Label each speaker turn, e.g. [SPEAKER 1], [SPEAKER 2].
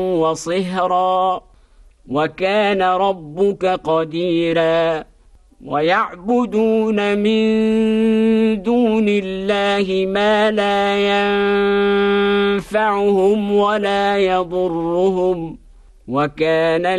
[SPEAKER 1] وصهرا وكان ربك قديرا ويعبدون من دون الله ما لا ينفعهم ولا يضرهم وكان